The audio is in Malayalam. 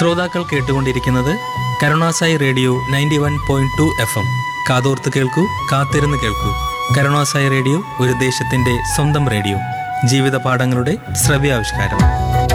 ശ്രോതാക്കൾ കേട്ടുകൊണ്ടിരിക്കുന്നത് കരുണാസായി റേഡിയോ 91.2 FM. കാതോർത്ത് കേൾക്കൂ, കാത്തിരുന്ന് കേൾക്കൂ. കരുണാസായി റേഡിയോ ഒരു ദേശത്തിന്റെ സ്വന്തം റേഡിയോ. ജീവിത പാഠങ്ങളുടെ ശ്രവ്യാവിഷ്കാരം.